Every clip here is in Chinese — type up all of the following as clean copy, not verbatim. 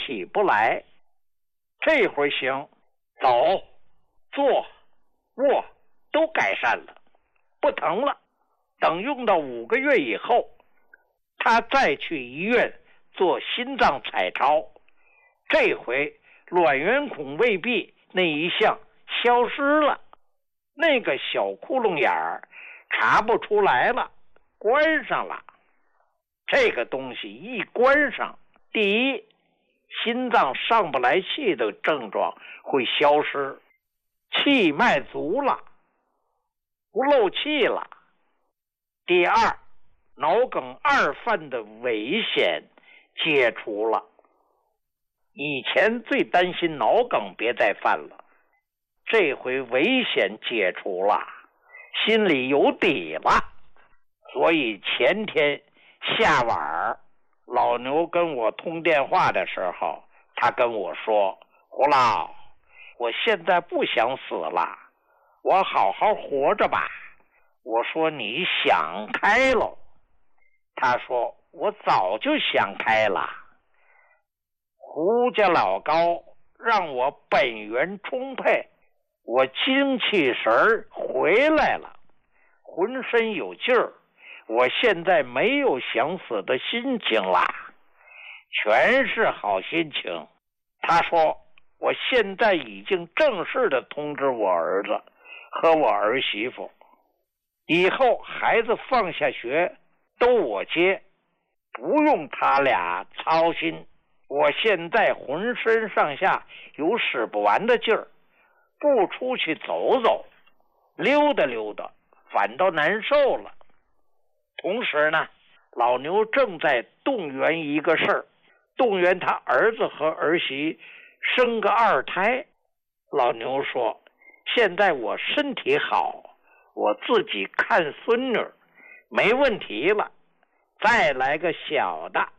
起不来。这回行，走、坐、卧都改善了，不疼了。等用到5个月以后，他再去医院做心脏彩超，这回卵圆孔未闭那一项消失了，那个小窟窿眼儿查不出来了，关上了。这个东西一关上，第一，心脏上不来气的症状会消失，气脉足了，不漏气了。第二，脑梗二犯的危险解除了。以前最担心脑梗别再犯了，这回危险解除了，心里有底了。所以前天下晚老牛跟我通电话的时候，他跟我说，胡老，我现在不想死了，我好好活着吧。我说你想开了。他说我早就想开了。胡家老高让我本源充沛，我精气神回来了，浑身有劲儿，我现在没有想死的心情啦，全是好心情。他说我现在已经正式的通知我儿子和我儿媳妇，以后孩子放下学都我接，不用他俩操心。我现在浑身上下有使不完的劲儿，不出去走走溜达溜达反倒难受了。同时呢，老牛正在动员一个事儿，动员他儿子和儿媳生个2胎。老牛说，现在我身体好，我自己看孙女没问题了，再来个小的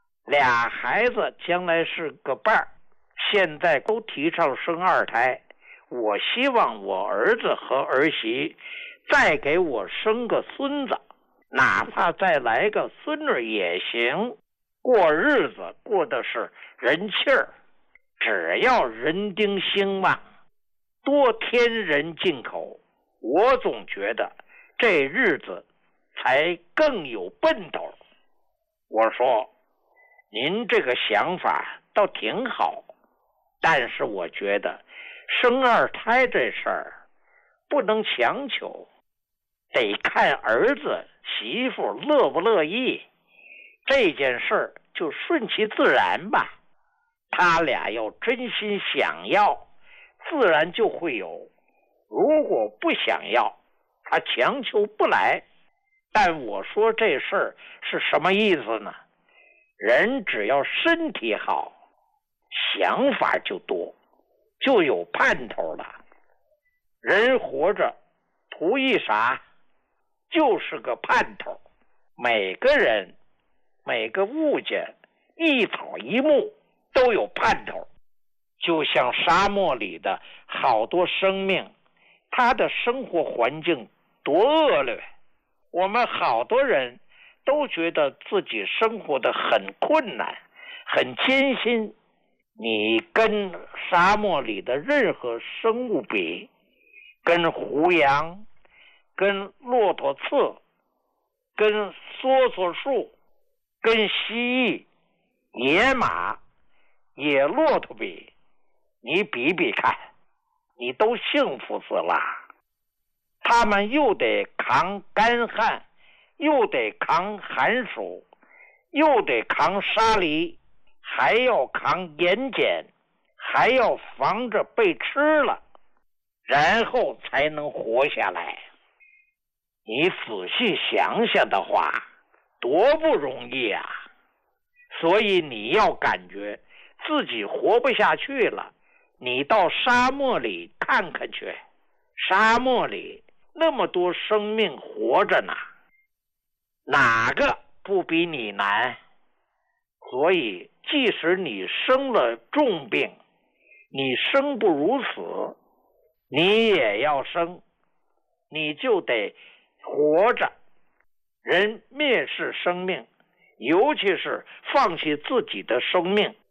，2孩子将来是个伴儿。现在都提倡生2胎，我希望我儿子和儿媳再给我生个孙子，哪怕再来个孙女也行，过日子过的是人气儿，只要人丁兴旺，多添人进口，我总觉得这日子才更有奔头。我说您这个想法倒挺好，但是我觉得生2胎这事儿不能强求，得看儿子媳妇乐不乐意，这件事儿就顺其自然吧。他俩要真心想要，自然就会有，如果不想要，他强求不来。但我说这事儿是什么意思呢？人只要身体好，想法就多，就有盼头了。人活着图一啥？就是个盼头。每个人每个物件一草一木都有盼头。就像沙漠里的好多生命，它的生活环境多恶劣，我们好多人都觉得自己生活的很困难很艰辛。你跟沙漠里的任何生物比，跟胡杨，跟骆驼刺，跟梭梭树，跟蜥蜴、野马、野骆驼比，你比比看，你都幸福死了。他们又得扛干旱，又得扛寒暑，又得扛沙砾，还要扛盐碱，还要防着被吃了，然后才能活下来。你仔细想想的话，多不容易啊！所以你要感觉自己活不下去了，你到沙漠里看看去，沙漠里那么多生命活着呢，哪个不比你难？所以即使你生了重病，你生不如死，你也要生，你就得活着。人蔑视生命，尤其是放弃自己的生命，